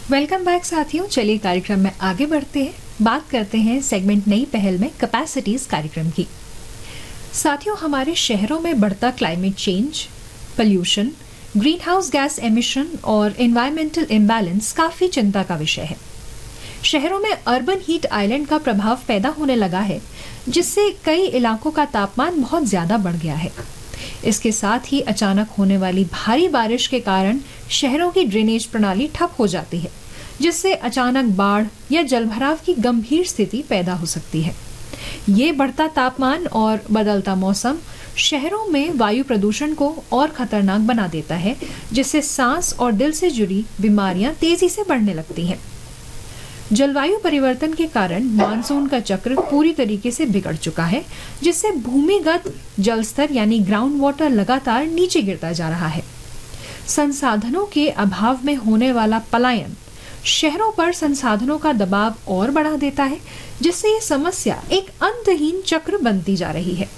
Welcome back साथियों। चलिए कार्यक्रम में आगे बढ़ते हैं, बात करते हैं सेगमेंट नई पहल में कैपेसिटीज कार्यक्रम की। साथियों, हमारे शहरों में बढ़ता climate change, pollution, green house gas emission और एनवायरमेंटल इम्बैलेंस काफी चिंता का विषय है। शहरों में अर्बन हीट आइलैंड का प्रभाव पैदा होने लगा है, जिससे कई इलाकों का तापमान बहुत ज्यादा बढ़ गया है। इसके साथ ही अचानक होने वाली भारी बारिश के कारण शहरों की ड्रेनेज प्रणाली ठप हो जाती है, जिससे अचानक बाढ़ या जलभराव की गंभीर स्थिति पैदा हो सकती है। ये बढ़ता तापमान और बदलता मौसम शहरों में वायु प्रदूषण को और खतरनाक बना देता है, जिससे सांस और दिल से जुड़ी बीमारियां तेजी से बढ़ने लगती हैं। जलवायु परिवर्तन के कारण मानसून का चक्र पूरी तरीके से बिगड़ चुका है, जिससे भूमिगत जल स्तर यानी ग्राउंड वाटर लगातार नीचे गिरता जा रहा है। संसाधनों के अभाव में होने वाला पलायन शहरों पर संसाधनों का दबाव और बढ़ा देता है, जिससे ये समस्या एक अंतहीन चक्र बनती जा रही है।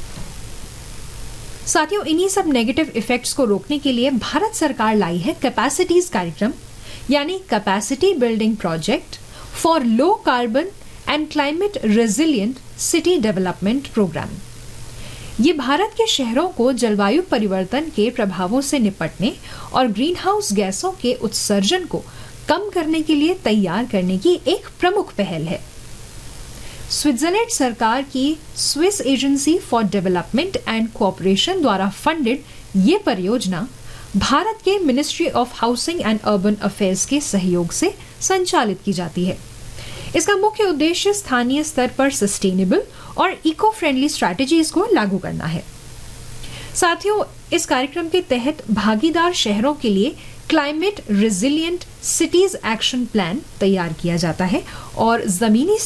साथियों, इन्हीं सब नेगेटिव इफेक्ट्स को रोकने के लिए भारत सरकार लाई है कैपेसिटीज कार्यक्रम, यानी capacity building project for low carbon and climate resilient city development programme. ये भारत के शहरों को जलवायु परिवर्तन के प्रभावों से निपटने और ग्रीन हाउस गैसों के उत्सर्जन को कम करने के लिए तैयार करने की एक प्रमुख पहल है। स्विट्जरलैंड सरकार की Swiss agency for development and cooperation द्वारा फंडेड ये परियोजना भारत के ministry of housing and urban affairs के सहयोग से संचालित की जाती है। इसका मुख्य उद्देश्य स्थानीय स्तर पर सस्टेनेबल और इको फ्रेंडली स्ट्रैटेजीज को लागू करना है। साथियों, इस कार्यक्रम के तहत भागीदार शहरों के लिए climate resilient cities action plan तैयार किया जाता है और जमीनी